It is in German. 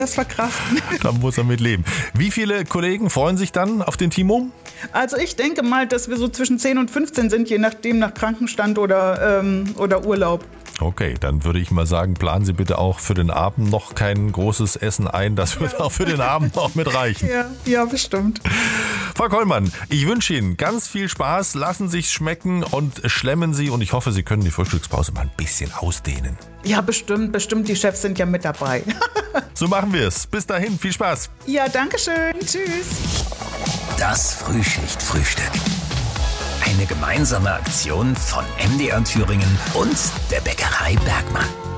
das verkraften. Da muss er mit leben. Wie viele Kollegen freuen sich dann auf den Timo? Also ich denke mal, dass wir so zwischen 10 und 15 sind, je nachdem nach Krankenstand oder Urlaub. Okay, dann würde ich mal sagen, planen Sie bitte auch für den Abend noch kein großes Essen ein. Das wird auch für den Abend noch mit reichen. Ja, bestimmt. Frau Kollmann, ich wünsche Ihnen ganz viel Spaß. Lassen Sie es schmecken und schlemmen Sie. Und ich hoffe, Sie können die Frühstückspause mal ein bisschen ausdehnen. Ja, bestimmt. Die Chefs sind ja mit dabei. So machen wir es. Bis dahin, viel Spaß. Ja, danke schön. Tschüss. Das Frühschicht-Frühstück. Eine gemeinsame Aktion von MDR Thüringen und der Bäckerei Bergmann.